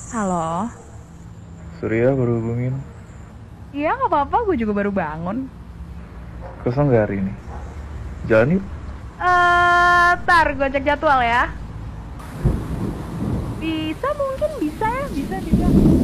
Halo? Surya baru hubungin. Iya nggak apa-apa, gue juga baru bangun. Kosong gak hari ini? Jalan yuk. Tar gue cek jadwal ya. Bisa mungkin bisa ya, bisa.